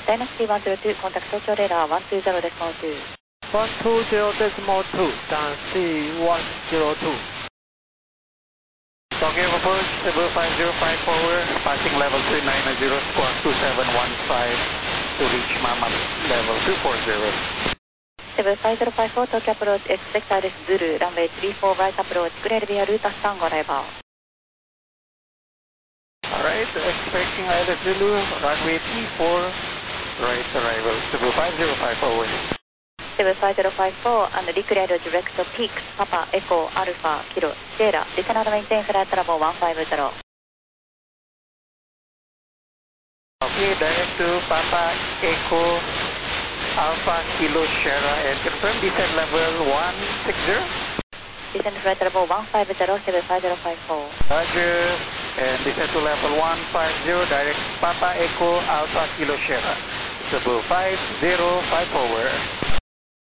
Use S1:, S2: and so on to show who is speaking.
S1: Dynasty 102, contact Tokyo radar 120 decimal 2.
S2: 120 decimal 2, Dynasty 102.
S3: Tokyo approach, Cebu 505 forward, passing level 3990, squawk 2715 to reach Mamat level 240.
S1: Cebu 5054, Tokyo approach, expect Iris Zulu, runway 34 right approach, clear via Ruta Tango arrival.
S3: Alright, expecting Iris Zulu, runway 34 right arrival, Cebu 505 forward.
S1: Cebu 5054 and declared direct peak, Papa Echo Alpha Kilo Sierra, descend and maintain flight level 150.
S3: Okay, direct to Papa Echo Alpha Kilo Sierra and confirm descent level 160.
S1: Descend flight level 150, Cebu 5054.
S3: Roger, and descend to level 150, direct Papa Echo Alpha Kilo Sierra, Cebu 505 forward.